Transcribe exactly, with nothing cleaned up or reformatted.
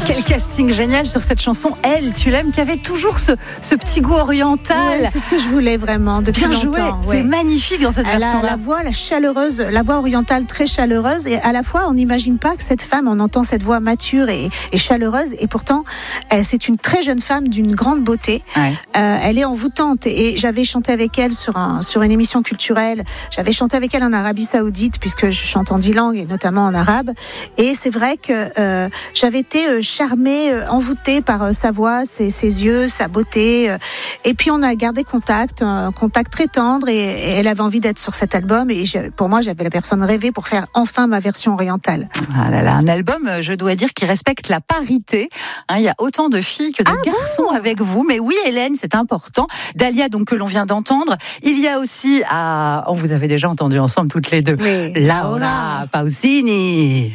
Quel casting génial sur cette chanson. Elle, tu l'aimes, qui avait toujours ce, ce petit goût oriental. Ouais, c'est ce que je voulais vraiment depuis Bien longtemps. joué, ouais. C'est magnifique dans cette Elle a version-là. la voix, la chaleureuse, la voix orientale très chaleureuse, et à la fois on n'imagine pas que cette femme, on entend cette voix mature et, et chaleureuse, et pourtant elle, c'est une très jeune femme d'une grande beauté. Ouais. Euh, elle est envoûtante, et j'avais chanté avec elle sur un sur une émission culturelle. J'avais chanté avec elle en Arabie Saoudite puisque je chante en dix langues et notamment en arabe. Et c'est vrai que euh, j'avais été euh, charmée, euh, envoûtée par euh, sa voix, ses, ses yeux, sa beauté. Euh, et puis on a gardé contact, un contact très tendre, et, et elle avait envie d'être sur cet album. Et je, pour moi, j'avais la personne rêvée pour faire enfin ma version orientale. Ah là là, un album, je dois dire, qui respecte la parité. Hein, il y a autant de filles que de Ah garçons bon avec vous. Mais oui, Hélène, c'est important. Dahlia, donc, que l'on vient d'entendre. Il y a aussi, ah, on vous avez déjà entendu ensemble toutes les deux, Oui. Laura Pausini.